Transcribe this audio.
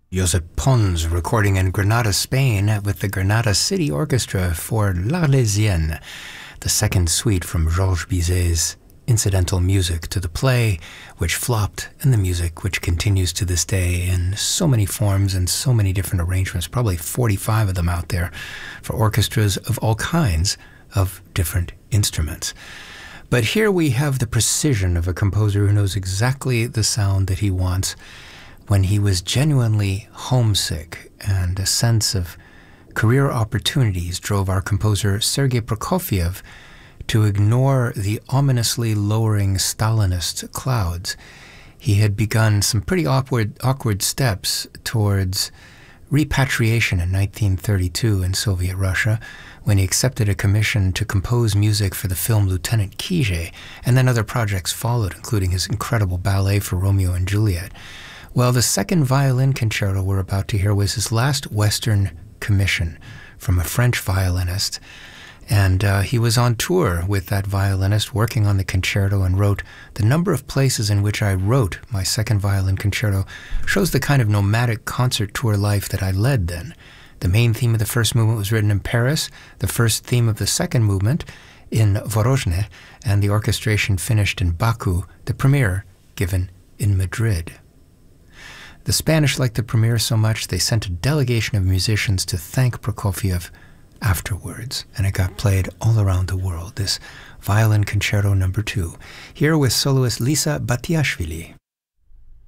Josep Pons recording in Granada, Spain with the Granada City Orchestra for L'Arlésienne, the second suite from Georges Bizet's incidental music to the play, which flopped, and the music which continues to this day in so many forms and so many different arrangements, probably 45 of them out there, for orchestras of all kinds of different instruments. But here we have the precision of a composer who knows exactly the sound that he wants when he was genuinely homesick, and a sense of career opportunities drove our composer Sergei Prokofiev to ignore the ominously lowering Stalinist clouds. He had begun some pretty awkward steps towards repatriation in 1932 in Soviet Russia, when he accepted a commission to compose music for the film Lieutenant Kije, and then other projects followed, including his incredible ballet for Romeo and Juliet. Well, the second violin concerto we're about to hear was his last Western commission from a French violinist. And he was on tour with that violinist working on the concerto and wrote, "The number of places in which I wrote my second violin concerto shows the kind of nomadic concert tour life that I led then. The main theme of the first movement was written in Paris, the first theme of the second movement in Vorozhne, and the orchestration finished in Baku, the premiere given in Madrid." The Spanish liked the premiere so much they sent a delegation of musicians to thank Prokofiev afterwards, and it got played all around the world, this Violin Concerto No. 2, here with soloist Lisa Batiashvili.